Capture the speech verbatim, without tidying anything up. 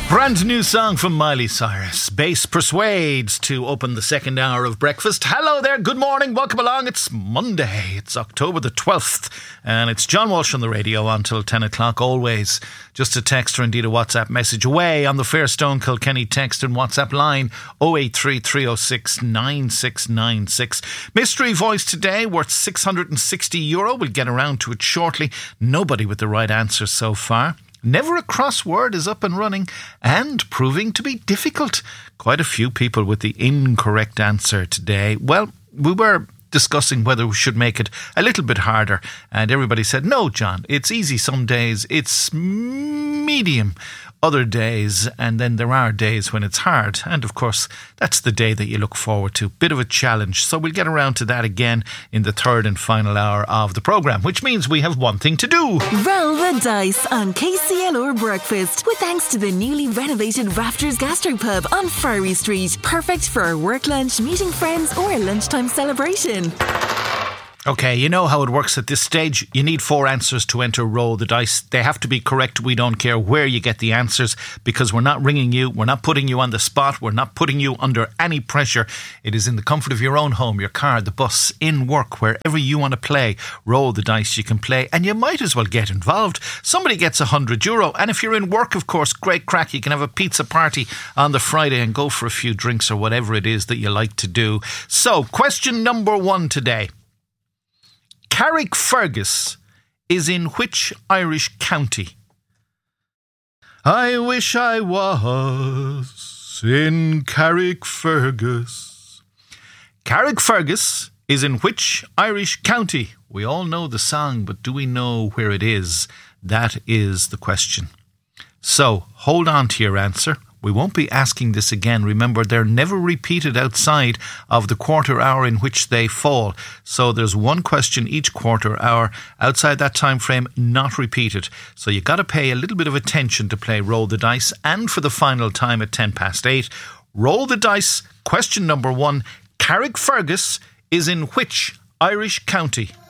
Brand new song from Miley Cyrus. Bass persuades to open the second hour of breakfast. Hello there, good morning, welcome along. It's Monday, it's October the twelfth, and it's John Walsh on the radio until ten o'clock always. Just a text or indeed a WhatsApp message away on the Fairstone Kilkenny text and WhatsApp line oh eight three, three oh six, nine six nine six. Mystery voice today worth six hundred sixty euro. We'll get around to it shortly. Nobody with the right answer so far. Never a Crossword is up and running and proving to be difficult. Quite a few people with the incorrect answer today. Well, we were discussing whether we should make it a little bit harder, and everybody said, no, John, it's easy some days, it's medium other days, and then there are days when it's hard, and of course that's the day that you look forward to. Bit of a challenge, so we'll get around to that again in the third and final hour of the programme, which means we have one thing to do. Roll the dice on K C L R Breakfast with thanks to the newly renovated Rafters Gastropub on Furry Street. Perfect for a work lunch, meeting friends or a lunchtime celebration. Okay, you know how it works at this stage. You need four answers to enter Roll the Dice. They have to be correct. We don't care where you get the answers because we're not ringing you. We're not putting you on the spot. We're not putting you under any pressure. It is in the comfort of your own home, your car, the bus, in work, wherever you want to play. Roll the dice, you can play, and you might as well get involved. Somebody gets one hundred euro, and if you're in work, of course, great crack. You can have a pizza party on the Friday and go for a few drinks or whatever it is that you like to do. So, question number one today. Carrickfergus is in which Irish county? I wish I was in Carrickfergus. Carrickfergus is in which Irish county? We all know the song, but do we know where it is? That is the question. So, hold on to your answer. We won't be asking this again. Remember, they're never repeated outside of the quarter hour in which they fall. So there's one question each quarter hour outside that time frame, not repeated. So you got to pay a little bit of attention to play Roll the Dice. And for the final time at ten past eight, Roll the Dice. Question number one. Carrickfergus is in which Irish county?